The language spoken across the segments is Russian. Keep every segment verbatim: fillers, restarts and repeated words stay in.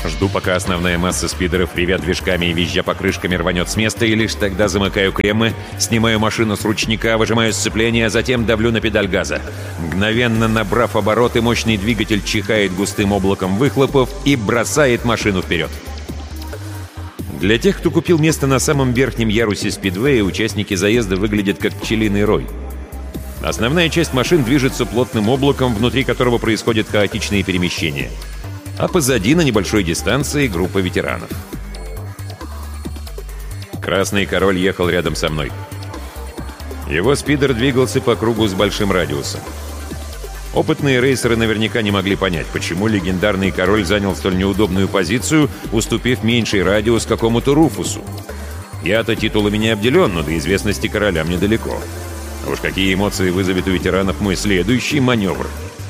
Жду, пока основная масса спидеров, ревя движками и визжа покрышками, рванет с места, и лишь тогда замыкаю кремы, снимаю машину с ручника, выжимаю сцепление, а затем давлю на педаль газа. Мгновенно набрав обороты, мощный двигатель чихает густым облаком выхлопов и бросает машину вперед. Для тех, кто купил место на самом верхнем ярусе спидвея, участники заезда выглядят как пчелиный рой. Основная часть машин движется плотным облаком, внутри которого происходят хаотичные перемещения. А позади, на небольшой дистанции, группа ветеранов. Красный король ехал рядом со мной. Его спидер двигался по кругу с большим радиусом. Опытные рейсеры наверняка не могли понять, почему легендарный король занял столь неудобную позицию, уступив меньший радиус какому-то Руфусу. Я-то титулами не обделен, но до известности короля мне далеко. А уж какие эмоции вызовет у ветеранов мой следующий маневр.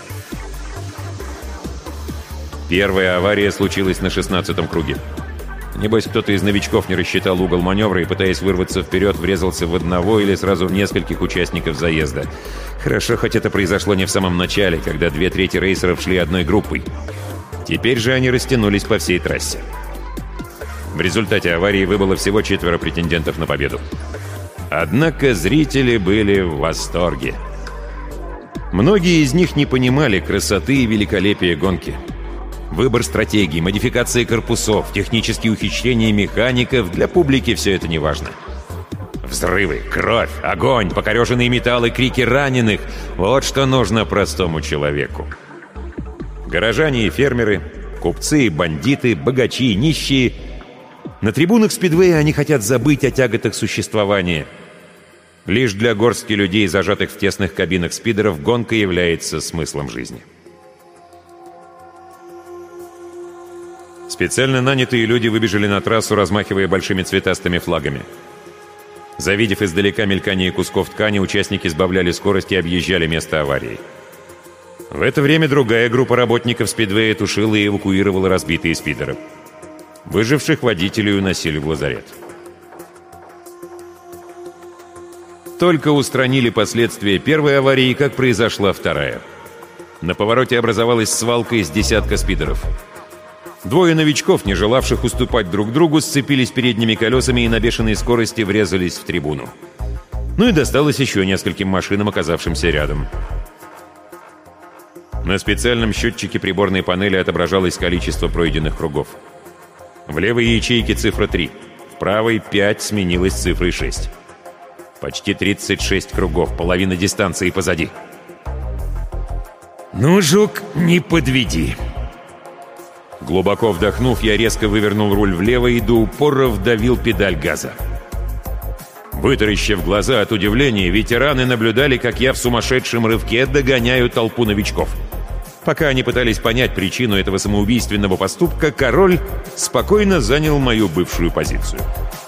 Первая авария случилась на шестнадцатом круге. Небось, кто-то из новичков не рассчитал угол маневра и, пытаясь вырваться вперед, врезался в одного или сразу в нескольких участников заезда. Хорошо, хоть это произошло не в самом начале, когда две трети рейсеров шли одной группой. Теперь же они растянулись по всей трассе. В результате аварии выбыло всего четверо претендентов на победу. Однако зрители были в восторге. Многие из них не понимали красоты и великолепия гонки. Выбор стратегий, модификация корпусов, технические ухищрения механиков — для публики все это не важно. Взрывы, кровь, огонь, покореженные металлы, крики раненых — вот что нужно простому человеку. Горожане и фермеры, купцы и бандиты, богачи и нищие — на трибунах спидвея они хотят забыть о тяготах существования. Лишь для горстки людей, зажатых в тесных кабинах спидеров, гонка является смыслом жизни. Специально нанятые люди выбежали на трассу, размахивая большими цветастыми флагами. Завидев издалека мелькание кусков ткани, участники сбавляли скорость и объезжали место аварии. В это время другая группа работников спидвея тушила и эвакуировала разбитые спидеры. Выживших водителей уносили в лазарет. Только устранили последствия первой аварии, как произошла вторая. На повороте образовалась свалка из десятка спидеров. Двое новичков, не желавших уступать друг другу, сцепились передними колесами и на бешеной скорости врезались в трибуну. Ну и досталось еще нескольким машинам, оказавшимся рядом. На специальном счетчике приборной панели отображалось количество пройденных кругов. В левой ячейке цифра три, в правой пять сменилась цифрой шесть. Почти тридцать шесть кругов, половина дистанции позади. «Ну, жук, не подведи!» Глубоко вдохнув, я резко вывернул руль влево и до упора вдавил педаль газа. Вытаращив глаза от удивления, ветераны наблюдали, как я в сумасшедшем рывке догоняю толпу новичков. Пока они пытались понять причину этого самоубийственного поступка, король спокойно занял мою бывшую позицию.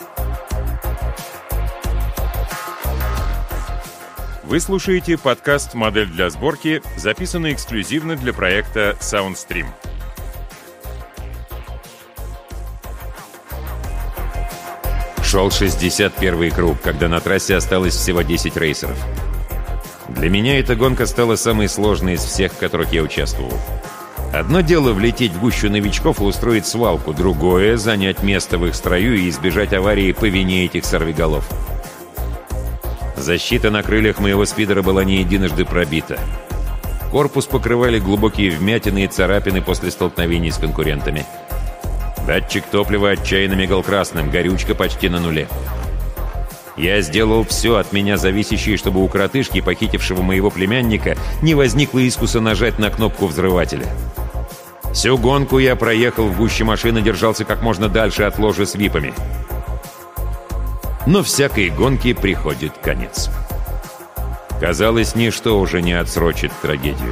Вы слушаете подкаст «Модель для сборки», записанный эксклюзивно для проекта SoundStream. Шел шестьдесят первый круг, когда на трассе осталось всего десять рейсеров. Для меня эта гонка стала самой сложной из всех, в которых я участвовал. Одно дело влететь в гущу новичков и устроить свалку, другое — занять место в их строю и избежать аварии по вине этих сорвиголов. Защита на крыльях моего спидера была не единожды пробита. Корпус покрывали глубокие вмятины и царапины после столкновений с конкурентами. Датчик топлива отчаянно мигал красным, горючка почти на нуле. Я сделал все от меня зависящее, чтобы у коротышки, похитившего моего племянника, не возникло искуса нажать на кнопку взрывателя. Всю гонку я проехал в гуще машины, держался как можно дальше от ложи с випами. Но всякой гонке приходит конец. Казалось, ничто уже не отсрочит трагедию.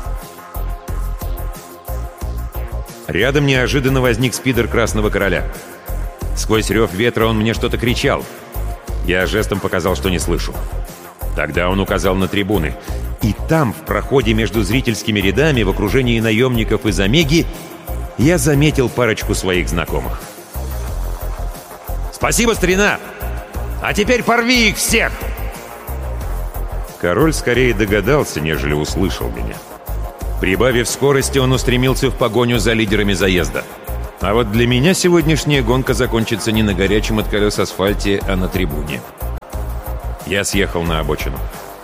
Рядом неожиданно возник спидер Красного Короля. Сквозь рев ветра он мне что-то кричал. Я жестом показал, что не слышу. Тогда он указал на трибуны. И там, в проходе между зрительскими рядами, в окружении наемников из Омеги, я заметил парочку своих знакомых. «Спасибо, старина! А теперь порви их всех!» Король скорее догадался, нежели услышал меня. Прибавив скорости, он устремился в погоню за лидерами заезда. А вот для меня сегодняшняя гонка закончится не на горячем от колес асфальте, а на трибуне. Я съехал на обочину.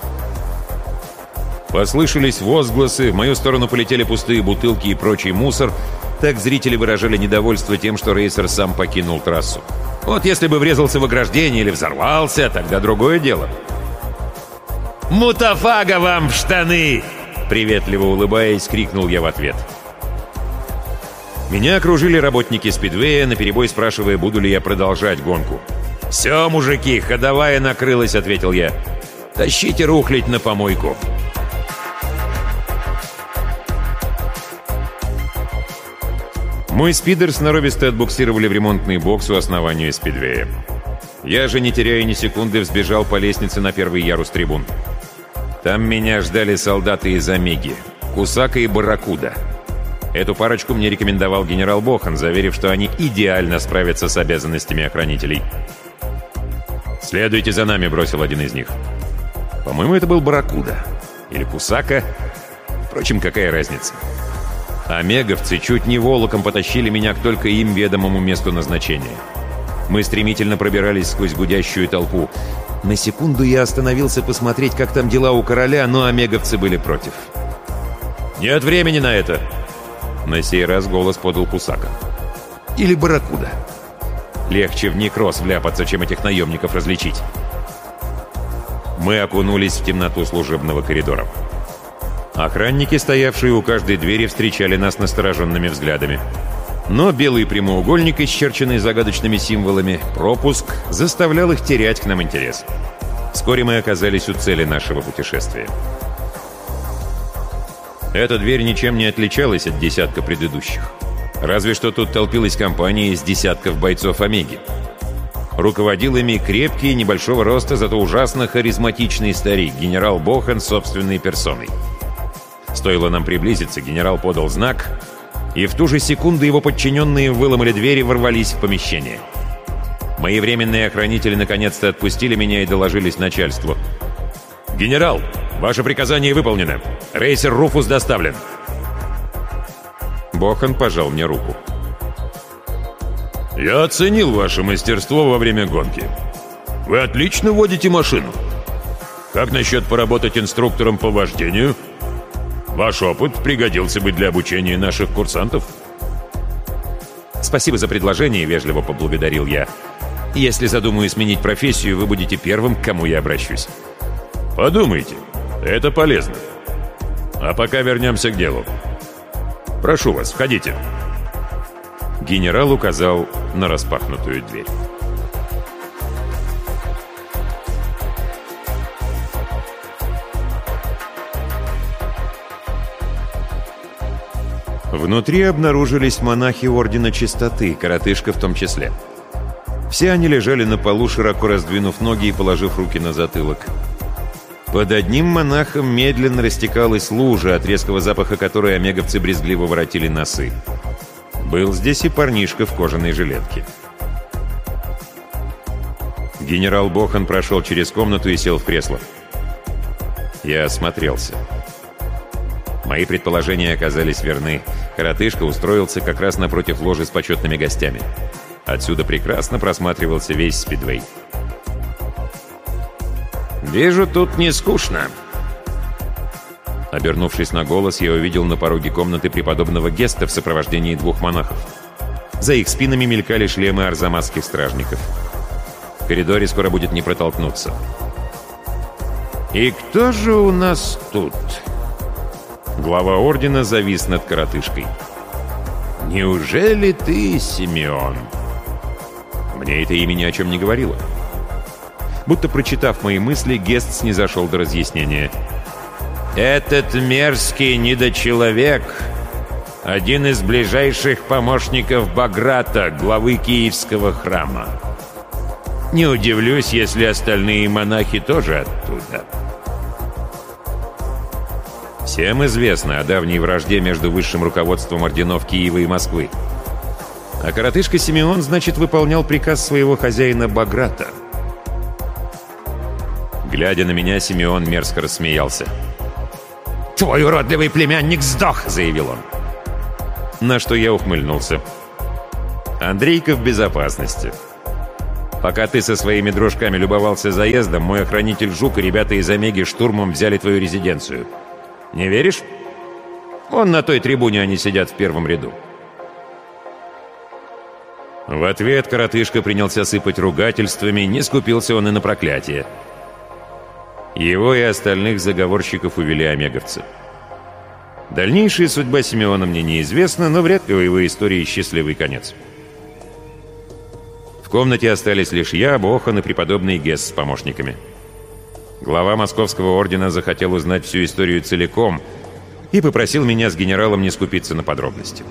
Послышались возгласы, в мою сторону полетели пустые бутылки и прочий мусор. Так зрители выражали недовольство тем, что рейсер сам покинул трассу. Вот если бы врезался в ограждение или взорвался, тогда другое дело. «Мутафага вам в штаны!» Приветливо улыбаясь, крикнул я в ответ. Меня окружили работники спидвея, наперебой спрашивая, буду ли я продолжать гонку. «Все, мужики, ходовая накрылась», — ответил я. «Тащите рухлядь на помойку». Мой спидер сноровисто отбуксировали в ремонтный бокс у основания спидвея. Я же, не теряя ни секунды, взбежал по лестнице на первый ярус трибун. Там меня ждали солдаты из Омеги, Кусака и Барракуда. Эту парочку мне рекомендовал генерал Бохан, заверив, что они идеально справятся с обязанностями охранителей. «Следуйте за нами», — бросил один из них. По-моему, это был Барракуда. Или Кусака. Впрочем, какая разница? Омеговцы чуть не волоком потащили меня к только им ведомому месту назначения. Мы стремительно пробирались сквозь гудящую толпу. На секунду я остановился посмотреть, как там дела у короля, но омеговцы были против. «Нет времени на это!» На сей раз голос подал Кусака. Или Барракуда. Легче в некроз вляпаться, чем этих наемников различить. Мы окунулись в темноту служебного коридора. Охранники, стоявшие у каждой двери, встречали нас настороженными взглядами. Но белый прямоугольник, исчерченный загадочными символами, пропуск, заставлял их терять к нам интерес. Вскоре мы оказались у цели нашего путешествия. Эта дверь ничем не отличалась от десятка предыдущих. Разве что тут толпилась компания из десятков бойцов Омеги. Руководил ими крепкий, небольшого роста, зато ужасно харизматичный старик, генерал Бохан собственной персоной. Стоило нам приблизиться, генерал подал знак, и в ту же секунду его подчиненные выломали двери и ворвались в помещение. Мои временные охранители наконец-то отпустили меня и доложились начальству. «Генерал, ваше приказание выполнено. Рейсер Руфус доставлен». Бохан пожал мне руку. «Я оценил ваше мастерство во время гонки. Вы отлично водите машину. Как насчет поработать инструктором по вождению? Ваш опыт пригодился бы для обучения наших курсантов». «Спасибо за предложение», — вежливо поблагодарил я. «Если задумаю сменить профессию, вы будете первым, к кому я обращусь». «Подумайте, это полезно. А пока вернемся к делу. Прошу вас, входите». Генерал указал на распахнутую дверь. Внутри обнаружились монахи Ордена Чистоты, коротышка в том числе. Все они лежали на полу, широко раздвинув ноги и положив руки на затылок. Под одним монахом медленно растекалась лужа, от резкого запаха которой омеговцы брезгливо воротили носы. Был здесь и парнишка в кожаной жилетке. Генерал Бохан прошел через комнату и сел в кресло. Я осмотрелся. Мои предположения оказались верны. Коротышка устроился как раз напротив ложи с почетными гостями. Отсюда прекрасно просматривался весь спидвей. «Вижу, тут не скучно». Обернувшись на голос, я увидел на пороге комнаты преподобного Геста в сопровождении двух монахов. За их спинами мелькали шлемы арзамасских стражников. В коридоре скоро будет не протолкнуться. «И кто же у нас тут?» Глава ордена завис над коротышкой. «Неужели ты, Симеон?» Мне это имя ни о чем не говорило. Будто прочитав мои мысли, Гест снизошел до разъяснения. «Этот мерзкий недочеловек — один из ближайших помощников Баграта, главы Киевского храма. Не удивлюсь, если остальные монахи тоже оттуда». Всем известно о давней вражде между высшим руководством орденов Киева и Москвы. А коротышка Симеон, значит, выполнял приказ своего хозяина Баграта. Глядя на меня, Симеон мерзко рассмеялся. «Твой уродливый племянник сдох!» — заявил он. На что я ухмыльнулся. Андрейка в безопасности. Пока ты со своими дружками любовался заездом, мой охранитель Жук и ребята из Омеги штурмом взяли твою резиденцию. Не веришь? Вон на той трибуне они сидят в первом ряду». В ответ коротышка принялся сыпать ругательствами, не скупился он и на проклятие. Его и остальных заговорщиков увели омеговцы. Дальнейшая судьба Симеона мне неизвестна, но вряд ли у его истории счастливый конец. В комнате остались лишь я, Бохан и преподобный Гесс с помощниками. Глава Московского ордена захотел узнать всю историю целиком и попросил меня с генералом не скупиться на подробности.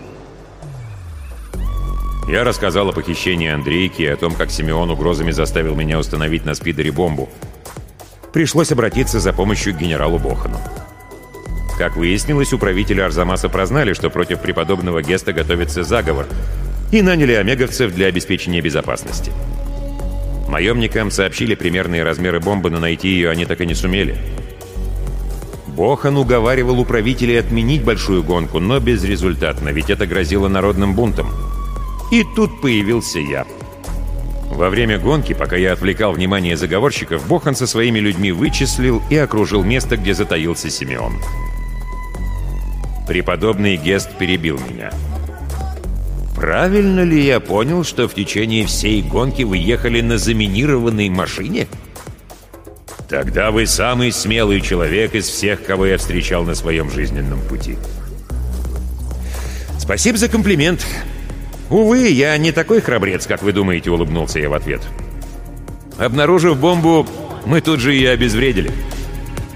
Я рассказал о похищении Андрейки и о том, как Симеон угрозами заставил меня установить на спидере бомбу. Пришлось обратиться за помощью к генералу Бохану. Как выяснилось, управители Арзамаса прознали, что против преподобного Геста готовится заговор, и наняли омеговцев для обеспечения безопасности. Наемникам сообщили примерные размеры бомбы, но найти ее они так и не сумели. Бохан уговаривал управителей отменить большую гонку, но безрезультатно, ведь это грозило народным бунтом. И тут появился я. Во время гонки, пока я отвлекал внимание заговорщиков, Бохан со своими людьми вычислил и окружил место, где затаился Симеон. Преподобный Гест перебил меня. «Правильно ли я понял, что в течение всей гонки вы ехали на заминированной машине? Тогда вы самый смелый человек из всех, кого я встречал на своем жизненном пути». «Спасибо за комплимент. Увы, я не такой храбрец, как вы думаете», — улыбнулся я в ответ. «Обнаружив бомбу, мы тут же ее обезвредили».